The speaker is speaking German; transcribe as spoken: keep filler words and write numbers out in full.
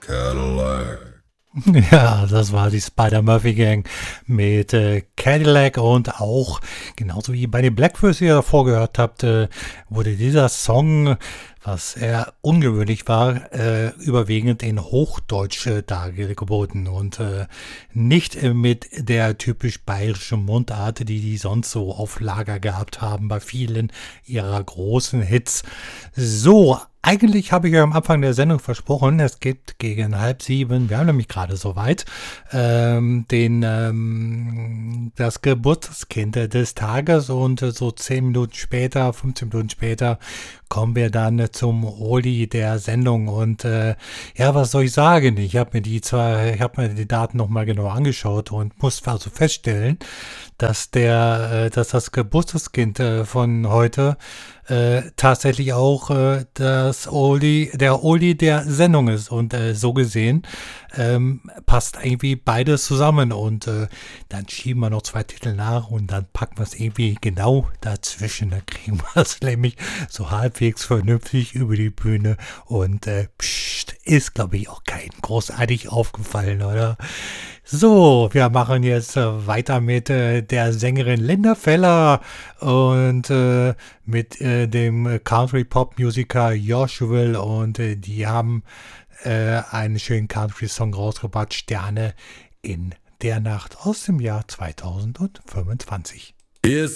Cadillac. Ja, das war die Spider-Murphy-Gang mit äh, Cadillac und auch, genauso wie bei den Blackfoot, die ihr davor gehört habt, äh, wurde dieser Song, was eher ungewöhnlich war, äh, überwiegend in Hochdeutsch äh, dargeboten und äh, nicht äh, mit der typisch bayerischen Mundart, die die sonst so auf Lager gehabt haben bei vielen ihrer großen Hits. So, eigentlich habe ich ja am Anfang der Sendung versprochen, es geht gegen halb sieben, wir haben nämlich gerade soweit, ähm, den, ähm, das Geburtskind des Tages und äh, so zehn Minuten später, fünfzehn Minuten später kommen wir dann äh, zum Oli der Sendung und äh, ja, was soll ich sagen? Ich habe mir die zwar, ich habe mir die Daten nochmal genau angeschaut und muss also feststellen, dass der, äh, dass das Geburtstagskind äh, von heute äh, tatsächlich auch äh, das Oli, der Oli der Sendung ist und äh, so gesehen ähm, passt irgendwie beides zusammen und äh, dann schieben wir noch zwei Titel nach und dann packen wir es irgendwie genau dazwischen, dann kriegen wir es nämlich so halbwegs vernünftig über die Bühne und äh, pst, ist glaube ich auch kein großartig aufgefallen, oder? So, wir machen jetzt äh, weiter mit äh, der Sängerin Linda Feller und äh, mit äh, dem Country-Pop-Musiker Josh Will und äh, die haben äh, einen schönen Country-Song rausgebracht, Sterne in der Nacht aus dem Jahr zweitausendfünfundzwanzig. It's